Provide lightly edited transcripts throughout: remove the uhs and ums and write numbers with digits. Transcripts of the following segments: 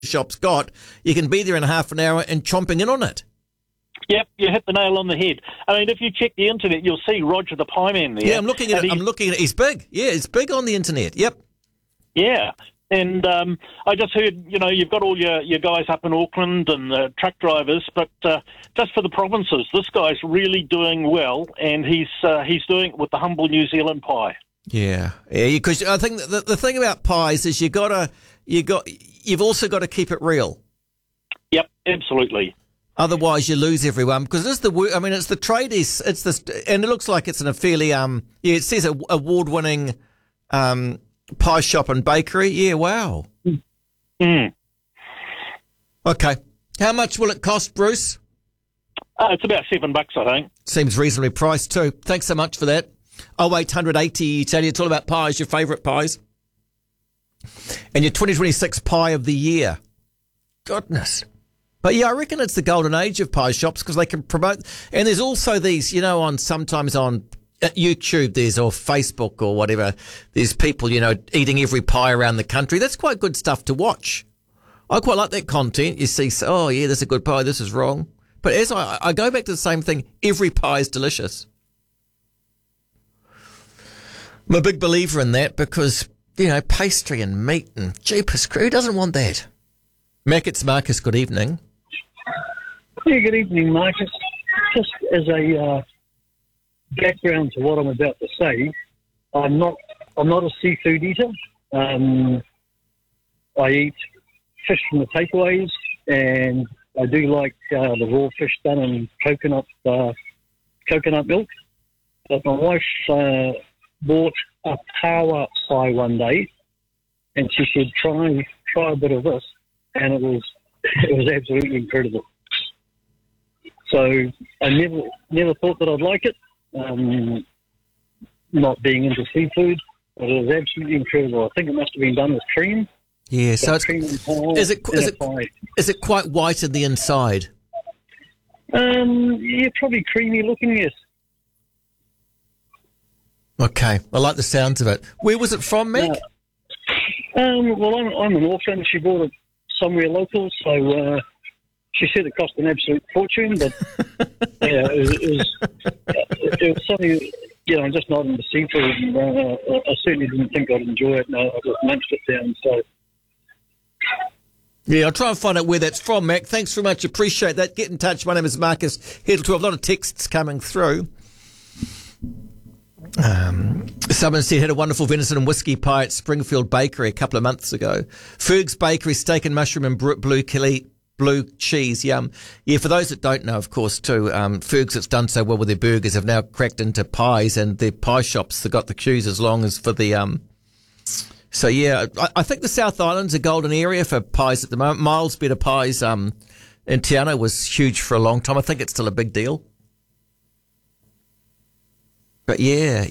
shop's got, you can be there in half an hour and chomping in on it. Yep, you hit the nail on the head. I mean, if you check the internet, you'll see Roger the Pie Man there. Yeah, I'm looking at it. He's big. Yeah, he's big on the internet. Yep. Yeah. And I just heard, you've got all your guys up in Auckland and truck drivers, but just for the provinces, this guy's really doing well, and he's doing it with the humble New Zealand pie. Yeah, because I think the thing about pies is you've also got to keep it real. Yep, absolutely. Otherwise, you lose everyone because it's the tradies. And it looks like it's in a fairly it says award-winning pie shop and bakery. Yeah, wow. Mm. Okay, how much will it cost, Bruce? It's about $7, I think. Seems reasonably priced too. Thanks so much for that. 0880 tell you it's all about pies, your favourite pies, and your 2026 pie of the year. Goodness. But yeah, I reckon it's the golden age of pie shops because they can promote. And there's also these, sometimes on YouTube, or Facebook or whatever, there's people, eating every pie around the country. That's quite good stuff to watch. I quite like that content. You see, oh yeah, this is a good pie, this is wrong. But as I go back to the same thing, every pie is delicious. I'm a big believer in that because, pastry and meat and jeepers crew, who doesn't want that? Mac, it's Marcus, good evening. Yeah, good evening, Marcus. Just as a background to what I'm about to say, I'm not a seafood eater. I eat fish from the takeaways, and I do like the raw fish done in coconut milk. But my wife bought a power pie one day, and she said, "Try a bit of this," and it was absolutely incredible. So I never thought that I'd like it, not being into seafood, but it was absolutely incredible. I think it must have been done with cream. Yeah, so it's, cream and pie is it quite white in the inside? Yeah, probably creamy looking, yes. Okay, I like the sounds of it. Where was it from, Meg? Well, I'm an orphan. She bought it somewhere local, so she said it cost an absolute fortune, but yeah, it was something, I'm just not into seafood, and I certainly didn't think I'd enjoy it, and I just munched it down, so... Yeah, I'll try and find out where that's from, Mac. Thanks very much. Appreciate that. Get in touch. My name is Marcus Heddle12. A lot of texts coming through. Someone said had a wonderful venison and whiskey pie at Springfield Bakery a couple of months ago. Ferg's Bakery, steak and mushroom and blue cheese, yum. Yeah, for those that don't know, of course, too, Ferg's that's done so well with their burgers have now cracked into pies, and their pie shops have got the queues as long as for the... So, yeah, I think the South Island's a golden area for pies at the moment. Miles Better Pies in Te Anau was huge for a long time. I think it's still a big deal. But, yeah,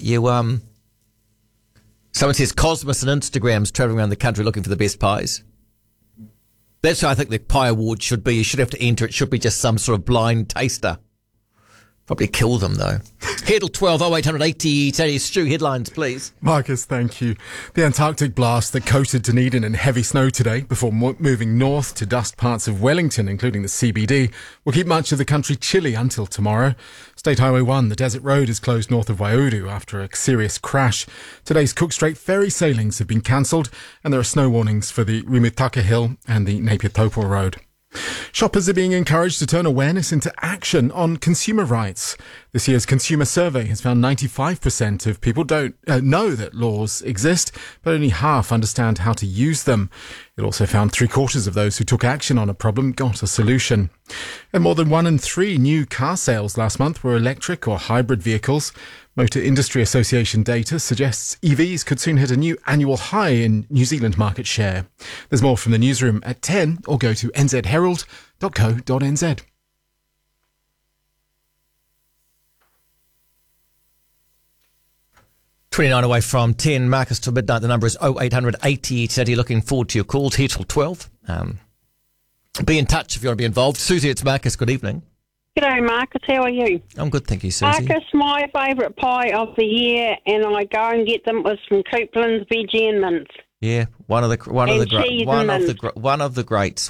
someone says Cosmos and Instagram's travelling around the country looking for the best pies. That's how I think the Pie Award should be. You should have to enter. It should be just some sort of blind taster. Probably kill them, though. Heddle12, 0880, tell you, Stu, headlines, please. Marcus, thank you. The Antarctic blast that coated Dunedin in heavy snow today before moving north to dust parts of Wellington, including the CBD, will keep much of the country chilly until tomorrow. State Highway 1, the Desert Road, is closed north of Waiuru after a serious crash. Today's Cook Strait ferry sailings have been cancelled, and there are snow warnings for the Rimutaka Hill and the Napier Taupo Road. Shoppers are being encouraged to turn awareness into action on consumer rights. This year's consumer survey has found 95% of people don't know that laws exist, but only half understand how to use them. It also found 3/4 of those who took action on a problem got a solution. And more than 1 in 3 new car sales last month were electric or hybrid vehicles. Motor Industry Association data suggests EVs could soon hit a new annual high in New Zealand market share. There's more from the newsroom at 10 or go to nzherald.co.nz. 29 away from 10, Marcus till midnight. The number is 0800 80 30. Looking forward to your calls here till 12. Be in touch if you want to be involved. Susie, it's Marcus. Good evening. G'day, Marcus. How are you? I'm good, thank you, Susie. Marcus, my favourite pie of the year, and I go and get them, was from Coupland's Veggie and Mince. Yeah, one of the And cheese and mince. greats.